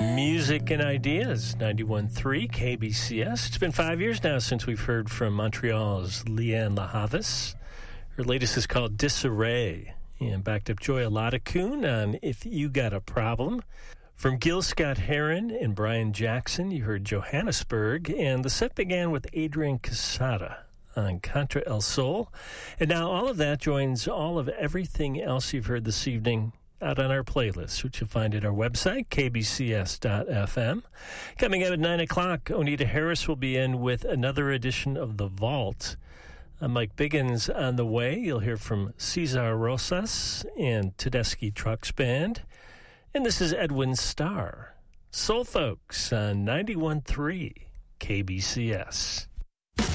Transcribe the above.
Music and Ideas, 91.3 KBCS. It's been 5 years now since we've heard from Montreal's Leanne LaHavis. Her latest is called Disarray, and backed up Joy Aladacoon on If You Got a Problem. From Gil Scott-Heron and Brian Jackson, you heard Johannesburg, and the set began with Adrian Casada on Contra El Sol. And now all of that joins all of everything else you've heard this evening out on our playlist, which you'll find at our website, kbcs.fm. Coming up at 9 o'clock, Onita Harris will be in with another edition of The Vault. Mike Biggins on the way. You'll hear from Cesar Rosas and Tedeschi Trucks Band. And this is Edwin Starr. Soul Folks on 91.3 KBCS.